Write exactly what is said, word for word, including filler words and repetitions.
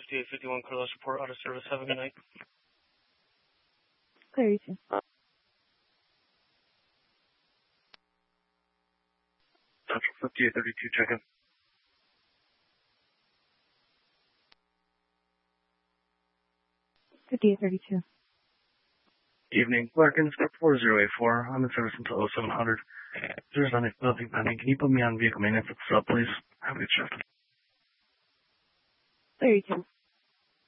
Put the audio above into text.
fifty-eight fifty-one, Carlos report out of service. Have a good night. Clear, you too. Central fifty-eight thirty-two, check-in. fifty-eight thirty-two. Evening, Larkin, script four zero eight four. I'm in service until oh seven hundred. If there's nothing, nothing pending, can you put me on vehicle maintenance at the sub, please? Have a good shift. Clear, you too.